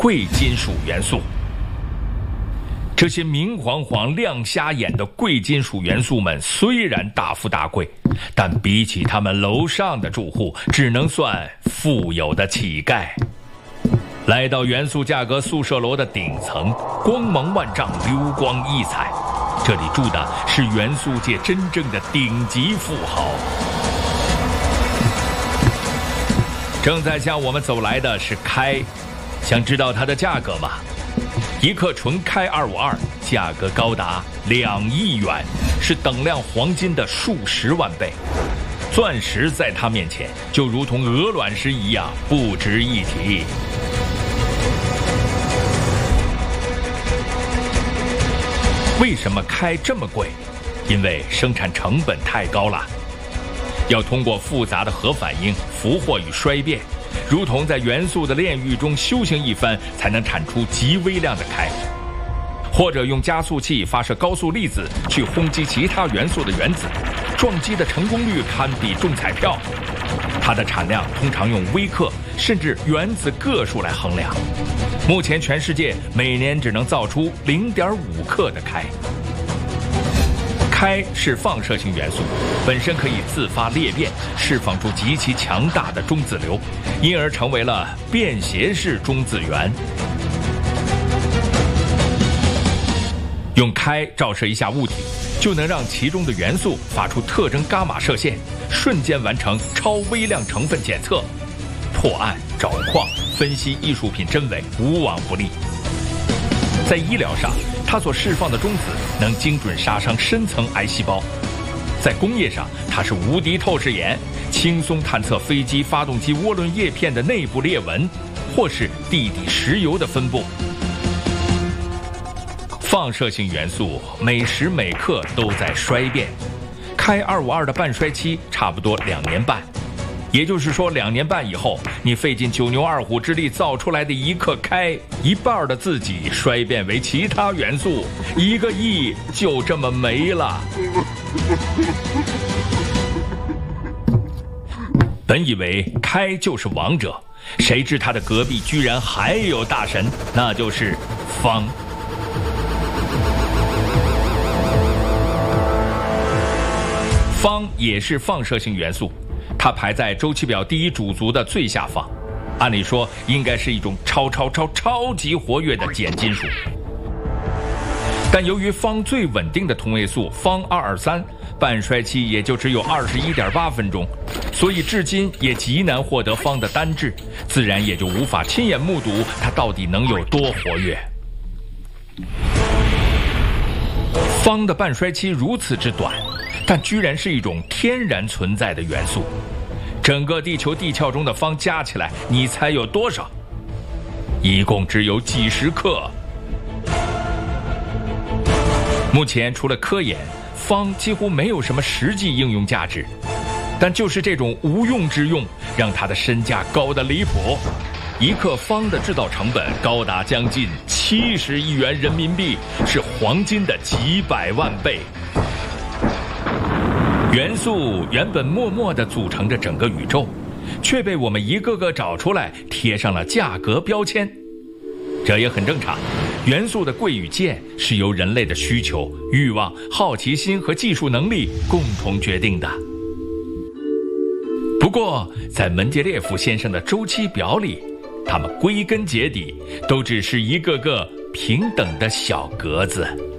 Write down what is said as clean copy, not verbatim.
贵金属元素。这些明晃晃亮瞎眼的贵金属元素们虽然大富大贵，但比起他们楼上的住户，只能算富有的乞丐。来到元素价格宿舍楼的顶层，光芒万丈，流光溢彩，这里住的是元素界真正的顶级富豪。正在向我们走来的是开，想知道它的价格吗？一克纯开252，价格高达2亿元，是等量黄金的数十万倍。钻石在它面前就如同鹅卵石一样不值一提。为什么开这么贵？因为生产成本太高了，要通过复杂的核反应、俘获与衰变，如同在元素的炼狱中修行一番，才能产出极微量的开。或者用加速器发射高速粒子去轰击其他元素的原子，撞击的成功率堪比中彩票。它的产量通常用微克甚至原子个数来衡量。目前全世界每年只能造出0.5克的开。开是放射性元素，本身可以自发裂变，释放出极其强大的中子流，因而成为了便携式中子源。用开照射一下物体，就能让其中的元素发出特征伽马射线，瞬间完成超微量成分检测，破案、找矿、分析艺术品真伪，无往不利。在医疗上，它所释放的中子能精准杀伤深层癌细胞；在工业上，它是无敌透视眼，轻松探测飞机发动机涡轮叶片的内部裂纹，或是地底石油的分布。放射性元素每时每刻都在衰变，开252的半衰期差不多2年半，也就是说2年半以后，你费尽9牛2虎之力造出来的一克开，一半的自己衰变为其他元素，1个亿就这么没了。本以为开就是王者，谁知他的隔壁居然还有大神，那就是方。方也是放射性元素，它排在周期表第一主族的最下方，按理说应该是一种超级活跃的碱金属。但由于方最稳定的同位素方223半衰期也就只有21.8分钟，所以至今也极难获得方的单质，自然也就无法亲眼目睹它到底能有多活跃。方的半衰期如此之短，但居然是一种天然存在的元素。整个地球地壳中的方加起来，你猜有多少？一共只有几十克。目前除了科研，方几乎没有什么实际应用价值，但就是这种无用之用，让它的身价高得离谱。1克方的制造成本高达将近70亿元人民币，是黄金的几百万倍。元素原本默默地组成着整个宇宙，却被我们一个个找出来，贴上了价格标签。这也很正常，元素的贵与贱是由人类的需求、欲望、好奇心和技术能力共同决定的。不过，在门捷列夫先生的周期表里，它们归根结底都只是一个个平等的小格子。